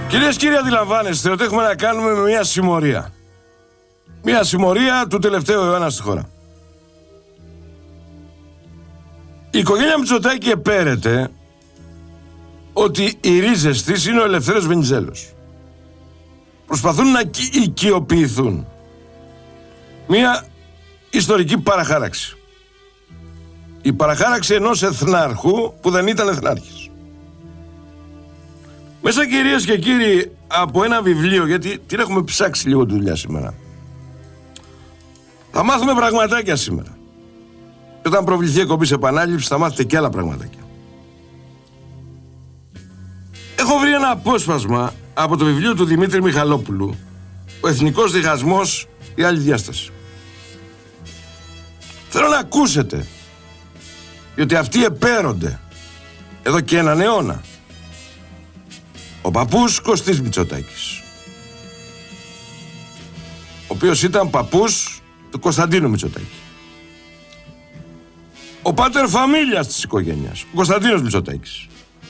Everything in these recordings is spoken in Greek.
Κυρίες και κύριοι, αντιλαμβάνεστε ότι έχουμε να κάνουμε με μια συμμορία. Μια συμμορία του τελευταίου αιώνα στη χώρα. Η οικογένεια Μητσοτάκη επέρεται ότι οι ρίζες της είναι ο Ελευθέριος Βενιζέλος. Προσπαθούν να οικειοποιηθούν μια ιστορική παραχάραξη. Η παραχάραξη ενός εθνάρχου που δεν ήταν εθνάρχης. Μέσα, κυρίες και κύριοι, από ένα βιβλίο, γιατί την έχουμε ψάξει λίγο τη δουλειά σήμερα, θα μάθουμε πραγματάκια σήμερα. Και όταν προβληθεί η εκπομπή σε επανάληψη θα μάθετε και άλλα πραγματάκια. Έχω βρει ένα απόσπασμα από το βιβλίο του Δημήτρη Μιχαλόπουλου, «Ο εθνικός διχασμός, η άλλη διάσταση». Θέλω να ακούσετε, γιατί αυτοί επέρονται εδώ και έναν αιώνα. Ο παππούς Κωστής Μητσοτάκης, ο οποίος ήταν παππούς του Κωνσταντίνου Μητσοτάκη. Ο πάτερ φαμίλιας της οικογένειας, ο Κωνσταντίνος Μητσοτάκης.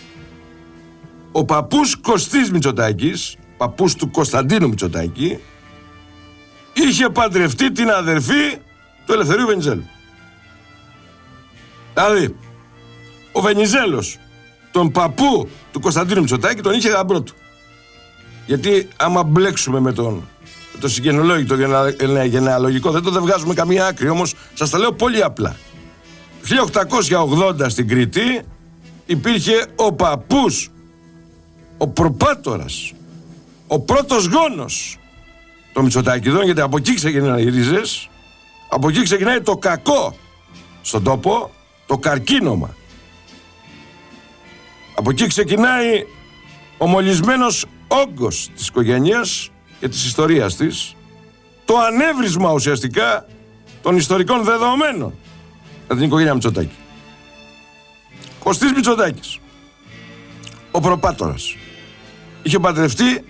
Ο παππούς Κωστής Μητσοτάκης, παππούς του Κωνσταντίνου Μητσοτάκη, είχε παντρευτεί την αδερφή του Ελευθερίου Βενιζέλου. Δηλαδή, ο Βενιζέλος, τον παππού του Κωνσταντίνου Μητσοτάκη, τον είχε γαμπρό του. Γιατί άμα μπλέξουμε με το συγγενολόγητο γενεαλογικό, δεν το βγάζουμε καμία άκρη. Όμως σας τα λέω πολύ απλά. 1880 στην Κρήτη υπήρχε ο παππούς, ο προπάτορας, ο πρώτος γόνος των Μητσοτάκηδων, γιατί από εκεί ξεκινάνε οι ρίζες, από εκεί ξεκινάει το κακό στον τόπο, το καρκίνωμα. Από εκεί ξεκινάει ο μολυσμένος όγκος της οικογένειας και της ιστορίας της, το ανέβρισμα ουσιαστικά των ιστορικών δεδομένων για την οικογένεια Μητσοτάκη. Κωστής Μητσοτάκης, ο προπάτορας, είχε παντρευτεί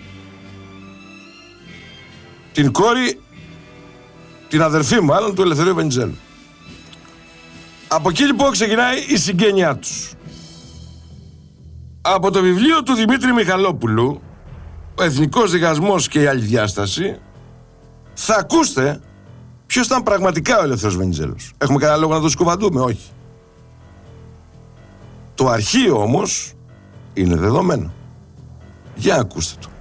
την κόρη, την αδερφή μάλλον, του Ελευθερίου Βενιζέλου. Από εκεί λοιπόν ξεκινάει η συγγένειά τους. Από το βιβλίο του Δημήτρη Μιχαλόπουλου, «Ο εθνικός διχασμός και η άλλη διάσταση», θα ακούστε ποιος ήταν πραγματικά ο Ελευθέριος Βενιζέλος. Έχουμε κανένα λόγο να το σκουβαντούμε? Όχι. Το αρχείο όμως είναι δεδομένο. Για ακούστε το.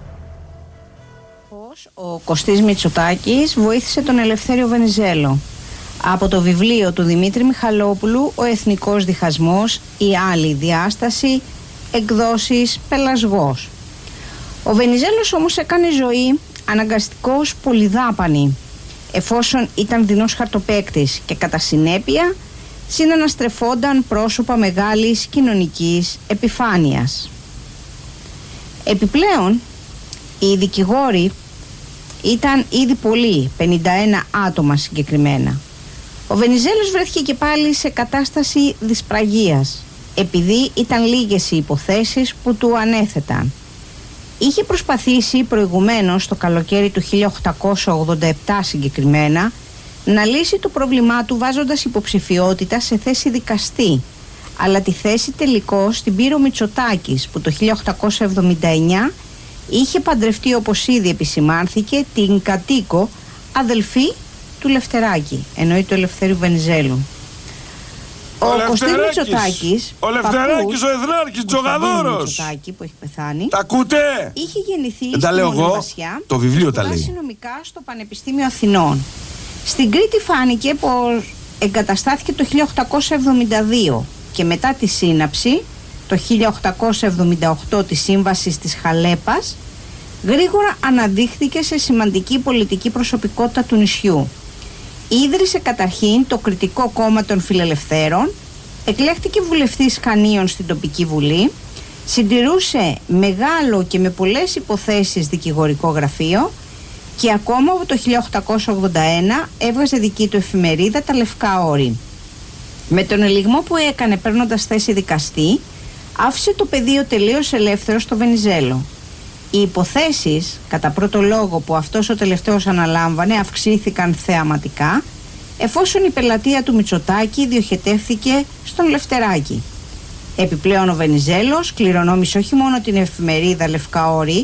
Ο Κωστής Μητσοτάκης βοήθησε τον Ελευθέριο Βενιζέλο. Από το βιβλίο του Δημήτρη Μιχαλόπουλου, «Ο εθνικός διχασμός, η άλλη διάσταση», εκδόσεις Πελασγός. Ο Βενιζέλος όμως έκανε ζωή αναγκαστικώς πολυδάπανη, εφόσον ήταν δεινός χαρτοπαίκτης και κατά συνέπεια συναναστρεφόνταν πρόσωπα μεγάλης κοινωνικής επιφάνειας. Επιπλέον, οι δικηγόροι ήταν ήδη πολλοί, 51 άτομα συγκεκριμένα. Ο Βενιζέλος βρέθηκε και πάλι σε κατάσταση δυσπραγίας, επειδή ήταν λίγες οι υποθέσεις που του ανέθεταν. Είχε προσπαθήσει προηγουμένως το καλοκαίρι του 1887 συγκεκριμένα να λύσει το πρόβλημά του βάζοντας υποψηφιότητα σε θέση δικαστή, αλλά τη θέση τελικώς την πήρε ο Μητσοτάκης, που το 1879 είχε παντρευτεί, όπως ήδη επισημάνθηκε, την κατοίκο αδελφή του Λευτεράκη, εννοεί του Ελευθερίου Βενιζέλου. Ο Κωστής Μητσοτάκης, ο Λευτεράκης, ο Εθνάρχης, Τζογαδόρος, Μητσοτάκη, που έχει πεθάνει, τα ακούτε? είχε γεννηθεί στην Μονιβασιά, το βιβλίο τα λέει, νομικά στο Πανεπιστήμιο Αθηνών. Στην Κρήτη φάνηκε πως εγκαταστάθηκε το 1872 και μετά τη σύναψη το 1878 της Σύμβασης της Χαλέπας γρήγορα αναδείχθηκε σε σημαντική πολιτική προσωπικότητα του νησιού. Ίδρυσε καταρχήν το Κρητικό Κόμμα των Φιλελευθέρων, εκλέχτηκε βουλευτής Χανίων στην τοπική βουλή, συντηρούσε μεγάλο και με πολλές υποθέσεις δικηγορικό γραφείο και ακόμα από το 1881 έβγαζε δική του εφημερίδα «Τα Λευκά Όρη». Με τον ελιγμό που έκανε παίρνοντας θέση δικαστή, άφησε το πεδίο τελείως ελεύθερο στο Βενιζέλο. Οι υποθέσεις, κατά πρώτο λόγο που αυτός ο τελευταίος αναλάμβανε, αυξήθηκαν θεαματικά, εφόσον η πελατεία του Μητσοτάκη διοχετεύθηκε στον Λευτεράκη. Επιπλέον ο Βενιζέλος κληρονόμησε όχι μόνο την εφημερίδα Λευκά Όρη,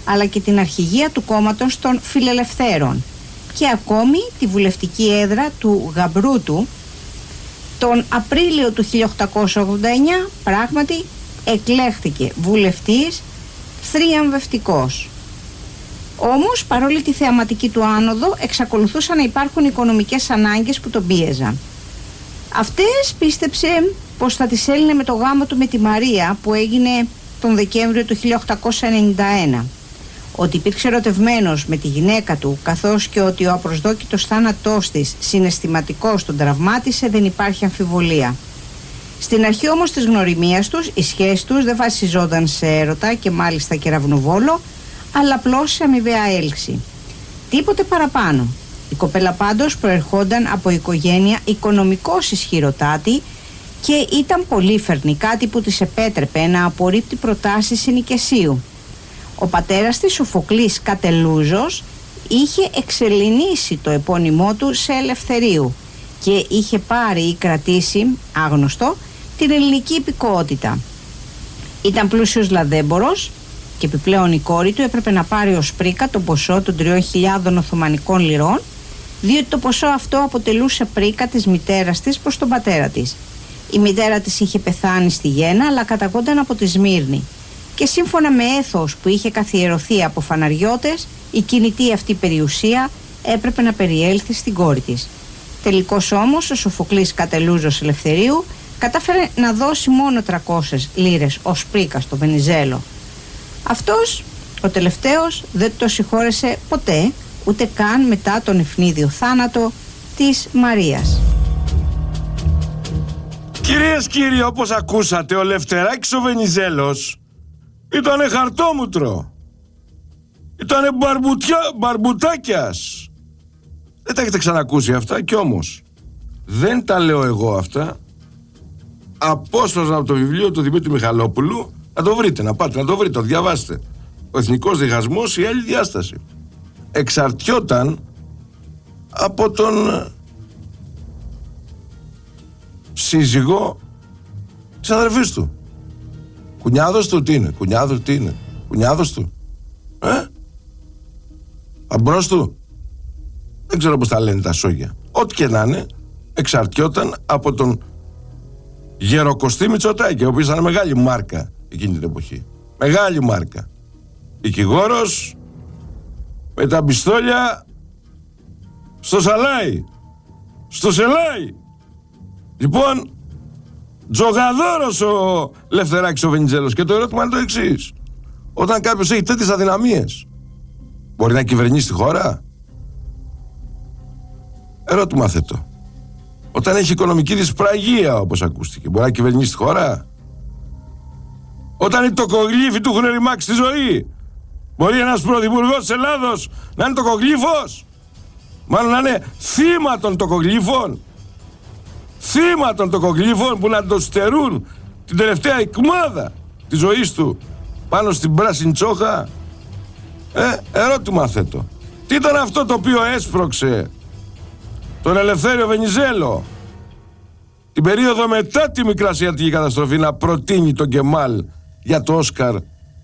αλλά και την αρχηγία του κόμματος των Φιλελευθέρων και ακόμη τη βουλευτική έδρα του Γαμπρούτου. Τον Απρίλιο του 1889 πράγματι εκλέχθηκε βουλευτής θριαμβευτικός. Όμως παρόλη τη θεαματική του άνοδο εξακολουθούσαν να υπάρχουν οικονομικές ανάγκες που τον πίεζαν. Αυτές πίστεψε πως θα τις έλυνε με το γάμο του με τη Μαρία που έγινε τον Δεκέμβριο του 1891. Ότι υπήρξε ερωτευμένος με τη γυναίκα του, καθώς και ότι ο απροσδόκητος θάνατός της συναισθηματικός τον τραυμάτισε, δεν υπάρχει αμφιβολία. Στην αρχή όμως της γνωριμίας τους, οι σχέσεις τους δεν βασιζόταν σε έρωτα και μάλιστα κεραυνοβόλο, αλλά απλώς σε αμοιβαία έλξη. Τίποτε παραπάνω. Η κοπέλα πάντως προερχόταν από οικογένεια οικονομικώς ισχυροτάτη και ήταν πολύφερνη, κάτι που της επέτρεπε να απορρίπτει προτάσεις συνοικεσίου. Ο πατέρας της, Σοφοκλής Κατελούζος, είχε εξελληνίσει το επώνυμό του σε Ελευθερίου και είχε πάρει ή κρατήσει, άγνωστο, την ελληνική υπηκότητα. Ήταν πλούσιος λαδέμπορος και επιπλέον η κόρη του έπρεπε να πάρει ως πρίκα το ποσό των 3.000 Οθωμανικών λιρών, διότι το ποσό αυτό αποτελούσε πρίκα της μητέρας της προς τον πατέρα της. Η μητέρα της είχε πεθάνει στη Γέννα, αλλά καταγόταν από τη Σμύρνη. Και σύμφωνα με έθος που είχε καθιερωθεί από φαναριώτες, η κινητή αυτή περιουσία έπρεπε να περιέλθει στην κόρη της. Τελικώς όμως ο Σοφοκλής Κατελούζος Ελευθερίου κατάφερε να δώσει μόνο 300 λίρες ως πρίκα στο Βενιζέλο. Αυτός, ο τελευταίος, δεν το συγχώρεσε ποτέ, ούτε καν μετά τον ευνίδιο θάνατο της Μαρίας. Κυρίες κύριοι, όπως ακούσατε, ο Λευτεράκης ο Βενιζέλος ήτανε χαρτόμουτρο. Ήτανε μπαρμπουτάκιας. Δεν τα έχετε ξανακούσει αυτά, κι όμως δεν τα λέω εγώ αυτά. Απόσπασμα από το βιβλίο του Δημήτρη Μιχαλόπουλου. Να το βρείτε, να πάτε, να το βρείτε, το διαβάστε. Ο εθνικός διχασμός, η άλλη διάσταση. Εξαρτιόταν από τον σύζυγο της αδερφής του. Κουνιάδος του τι είναι, κουνιάδος τι είναι, κουνιάδος του, αμπρός του, δεν ξέρω πώς τα λένε τα σόγια. Ό,τι και να είναι, εξαρτιόταν από τον Γεροκωστή Μητσοτάκη, ο οποίος ήταν μεγάλη μάρκα εκείνη την εποχή. Μεγάλη μάρκα. Δικηγόρος με τα πιστόλια στο σαλάι, στο σελάι. Λοιπόν, τζογαδόρος ο Λευτεράκης ο Βενιζέλος. Και το ερώτημα είναι το εξής: όταν κάποιος έχει τέτοιες αδυναμίες, μπορεί να κυβερνήσει τη χώρα? Ερώτημα θέτω. Όταν έχει οικονομική δυσπραγία, όπως ακούστηκε, μπορεί να κυβερνήσει τη χώρα? Όταν οι τοκογλύφοι του έχουν ρημάξει τη ζωή, μπορεί ένας πρωθυπουργός της Ελλάδος να είναι τοκογλύφος? Μάλλον να είναι θύμα των τοκογλύφων. Θύμα των τοκογλύφων που να το στερούν την τελευταία εκμάδα της ζωής του πάνω στην πράσινη τσόχα. Ερώτημα θέτω. Τι ήταν αυτό το οποίο έσπρωξε τον Ελευθέριο Βενιζέλο την περίοδο μετά τη Μικρασιατική καταστροφή να προτείνει τον Κεμάλ για το Όσκαρ,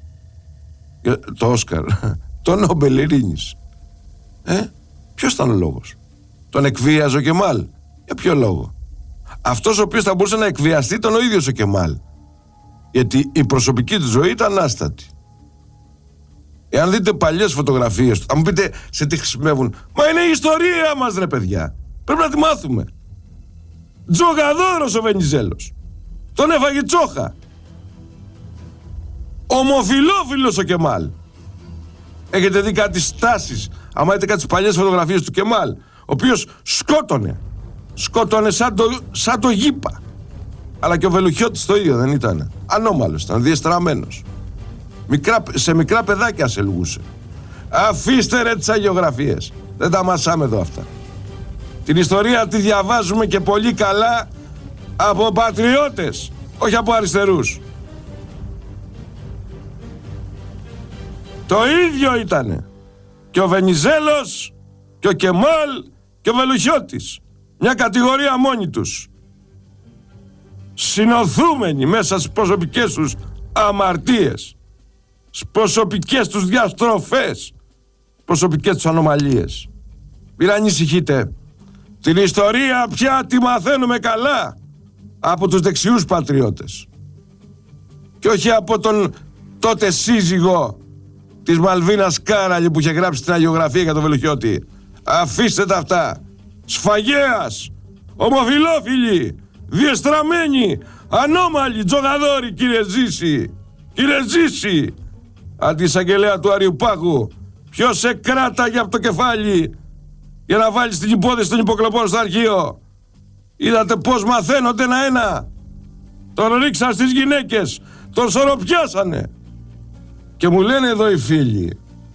το Νόμπελ Ειρήνης? Ποιος ήταν ο λόγος? Τον εκβίαζε ο Κεμάλ? Για ποιο λόγο? Αυτός ο οποίος θα μπορούσε να εκβιαστεί ήταν ο ίδιος ο Κεμάλ, γιατί η προσωπική του ζωή ήταν άστατη. Εάν δείτε παλιές φωτογραφίες του, θα μου πείτε σε τι χρησιμεύουν. Μα είναι η ιστορία μας, ρε παιδιά. Πρέπει να τη μάθουμε. Τζογαδόρος ο Βενιζέλος. Τον έφαγε τσόχα. Ομοφιλόφιλος ο Κεμάλ. Έχετε δει κάτι στάσεις, άμα δείτε κάτι παλιές φωτογραφίες του Κεμάλ, ο οποίος σκότωνε σαν το γήπα. Αλλά και ο Βελουχιώτης το ίδιο δεν ήταν? Ανώμαλος, ήταν διεστραμμένος. Σε μικρά παιδάκια σε λουγούσε. Αφήστε ρε τις αγιογραφίες. Δεν τα μασάμε εδώ αυτά. Την ιστορία τη διαβάζουμε και πολύ καλά από πατριώτες, όχι από αριστερούς. Το ίδιο ήτανε και ο Βενιζέλος και ο Κεμάλ και ο Βελουχιώτης. Μια κατηγορία μόνοι τους. Συνοθούμενοι μέσα στις προσωπικές τους αμαρτίες. στις προσωπικές τους διαστροφές, προσωπικές τους ανομαλίες. Μην ανησυχείτε. Την ιστορία πια τη μαθαίνουμε καλά από τους δεξιούς πατριώτες και όχι από τον τότε σύζυγο της Μαλβίνας Κάραλη που είχε γράψει την αγιογραφία για τον Βελουχιώτη. Αφήστε τα αυτά. Σφαγέας, ομοφιλόφιλοι, διεστραμμένοι, ανώμαλοι, τζογαδόροι, κύριε Ζήση. Κύριε Ζήση, αντισαγγελέα του Αριουπάγου, ποιος σε κράταγε από το κεφάλι για να βάλεις την υπόθεση των υποκλοπών στο αρχείο? Είδατε πως μαθαίνονται ένα-ένα. Τον ρίξαν στις γυναίκες, τον σωροπιάσανε. Και μου λένε εδώ οι φίλοι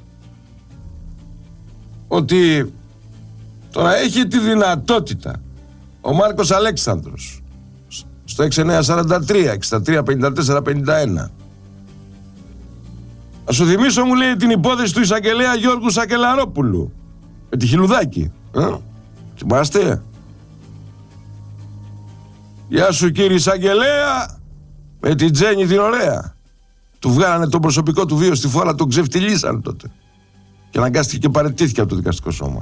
ότι τώρα έχει τη δυνατότητα ο Μάρκος Αλέξανδρος στο 6943, 63, 54, 51. Να σου θυμίσω, μου λέει, την υπόθεση του εισαγγελέα Γιώργου Σακελαρόπουλου με τη Χιλουδάκη. Θυμάστε? Γεια σου κύριε εισαγγελέα, με την Τζέννη την ωραία. Του βγάλανε τον προσωπικό του βίο στη φόρα, τον ξεφτυλίσαν τότε. Και αναγκάστηκε και παραιτήθηκε από το δικαστικό σώμα.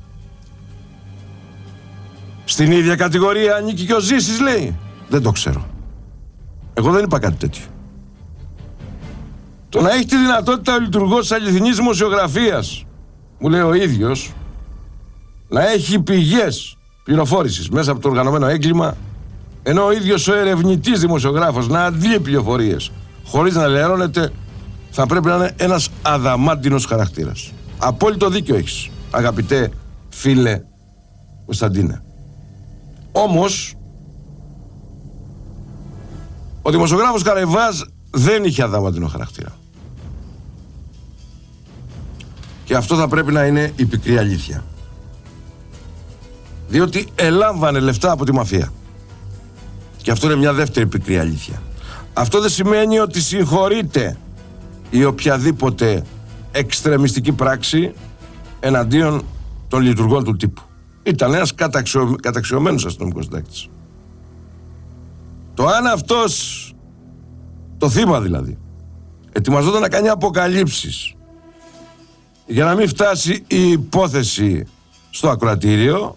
Στην ίδια κατηγορία ανήκει και ο Ζήσης, λέει. Δεν το ξέρω. Εγώ δεν είπα κάτι τέτοιο. Το να έχει τη δυνατότητα ο λειτουργός της αληθινής δημοσιογραφίας, μου λέει ο ίδιος, να έχει πηγές πληροφόρησης μέσα από το οργανωμένο έγκλημα, ενώ ο ίδιος ο ερευνητής δημοσιογράφος να αντλεί πληροφορίες χωρίς να λερώνεται, θα πρέπει να είναι ένας αδαμάντινος χαρακτήρας. Απόλυτο δίκιο έχεις, αγαπητέ φίλε Κωνσταντίνε. Όμως ο δημοσιογράφος Καραϊβάς δεν είχε αδαμάντινο χαρακτήρα. Και αυτό θα πρέπει να είναι η πικρή αλήθεια. Διότι ελάμβανε λεφτά από τη μαφία. Και αυτό είναι μια δεύτερη πικρή αλήθεια. Αυτό δεν σημαίνει ότι συγχωρείται η οποιαδήποτε εξτρεμιστική πράξη εναντίον των λειτουργών του τύπου. Ήταν ένας καταξιωμένος αστυνομικός συντάκτης. Το αν αυτός, το θύμα δηλαδή, ετοιμαζόταν να κάνει αποκαλύψεις για να μην φτάσει η υπόθεση στο ακροατήριο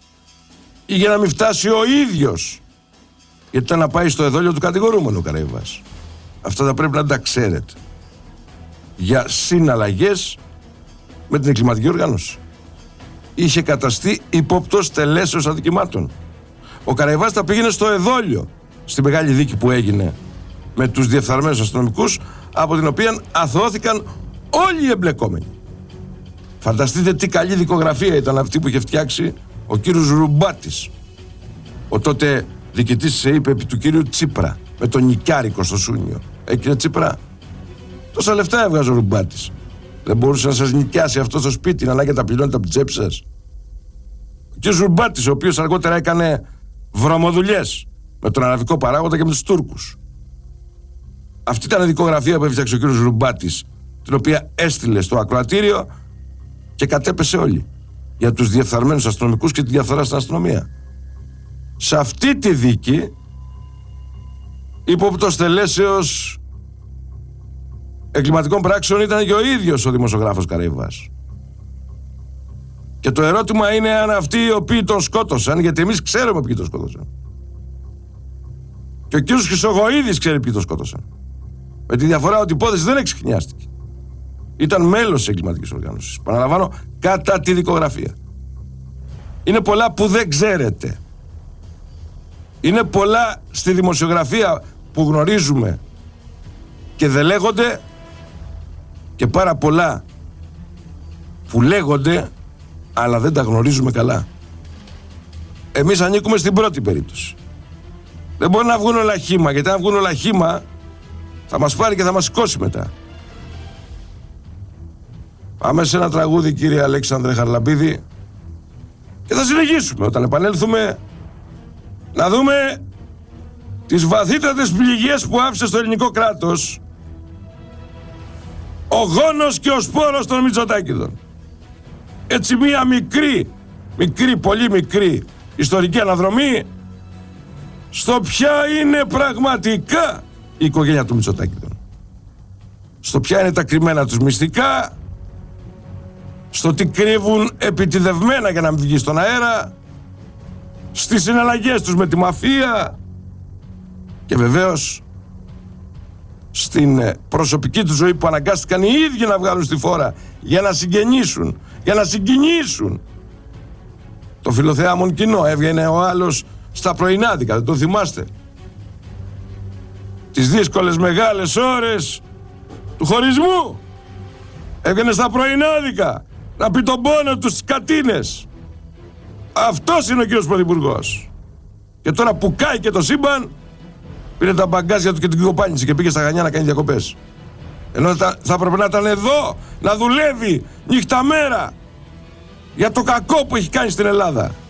ή για να μην φτάσει ο ίδιος, γιατί ήταν να πάει στο εδόλιο του κατηγορούμενου ο Καραϊβάς. Αυτά θα πρέπει να τα ξέρετε. Για συναλλαγές με την εγκληματική οργάνωση. Είχε καταστεί ύποπτος τελέσεως αδικημάτων. Ο Καραϊβάς τα πήγαινε στο εδόλιο, στη μεγάλη δίκη που έγινε με τους διεφθαρμένους αστυνομικούς, από την οποία αθωώθηκαν όλοι οι εμπλεκόμενοι. Φανταστείτε τι καλή δικογραφία ήταν αυτή που είχε φτιάξει ο κύριος Ρουμπάτης, ο τότε διοικητής της ΕΥΠ επί του κύριου Τσίπρα, με τον Νικιάρικο στο Σούνιο. Κύριε Τσίπρα, τόσα λεφτά έβγαζε ο Ρουμπάτης. Δεν μπορούσε να σας νοικιάσει αυτό στο σπίτι, να ανάγκη τα πληρώνετε από την τσέπη σας? Ο κύριος Ρουμπάτης, ο οποίος αργότερα έκανε βρωμοδουλειές με τον αραβικό παράγοντα και με τους Τούρκους. Αυτή ήταν η δικογραφία που έφτιαξε ο κύριος Ρουμπάτης, την οποία έστειλε στο ακροατήριο και κατέπεσε όλοι για τους διεφθαρμένους αστυνομικούς και τη διαφθορά στην αστυνομία. Σε αυτή τη δίκη, ύποπτος τελέσεως εγκληματικών πράξεων ήταν και ο ίδιος ο δημοσιογράφος Καραϊβάς. Και το ερώτημα είναι αν αυτοί οι οποίοι τον σκότωσαν, γιατί εμείς ξέρουμε ποιοι τον σκότωσαν. Και ο κύριος Χρυσογοίδης ξέρει ποιοι τον σκότωσαν. Με τη διαφορά ότι η υπόθεση δεν εξιχνιάστηκε. Ήταν μέλος της εγκληματικής οργάνωσης. Παραλαμβάνω, κατά τη δικογραφία. Είναι πολλά που δεν ξέρετε. Είναι πολλά στη δημοσιογραφία που γνωρίζουμε και δεν λέγονται, και πάρα πολλά που λέγονται αλλά δεν τα γνωρίζουμε καλά. Εμείς ανήκουμε στην πρώτη περίπτωση. Δεν μπορεί να βγουν όλα χύμα, γιατί αν βγουν όλα χύμα θα μας πάρει και θα μας σηκώσει μετά. Πάμε σε ένα τραγούδι, κύριε Αλέξανδρε Χαρλαμπίδη, και θα συνεχίσουμε όταν επανέλθουμε να δούμε τις βαθύτατες πληγές που άφησε στο ελληνικό κράτος ο γόνος και ο σπόρος των Μητσοτάκηδων. Έτσι μία μικρή, πολύ μικρή ιστορική αναδρομή στο ποια είναι πραγματικά η οικογένεια του Μητσοτάκηδων. στο ποια είναι τα κρυμμένα τους μυστικά, στο τι κρύβουν επιτιδευμένα για να μην βγει στον αέρα, στις συναλλαγές τους με τη μαφία και βεβαίως στην προσωπική του ζωή που αναγκάστηκαν οι ίδιοι να βγάλουν στη φόρα για να συγγενήσουν, για να συγκινήσουν το φιλοθεάμον κοινό. Έβγαινε ο άλλος στα πρωινάδικα, δεν το θυμάστε? Τις δύσκολες μεγάλες ώρες του χωρισμού έβγαινε στα πρωινάδικα να πει τον πόνο του στις κατίνες. Αυτός είναι ο κύριος Πρωθυπουργός. Και τώρα που κάει και το σύμπαν, πήρε τα μπαγκάζια του και την κοπάνισε και πήγε στα Χανιά να κάνει διακοπές. Ενώ θα έπρεπε να ήταν εδώ, να δουλεύει νύχτα μέρα για το κακό που έχει κάνει στην Ελλάδα.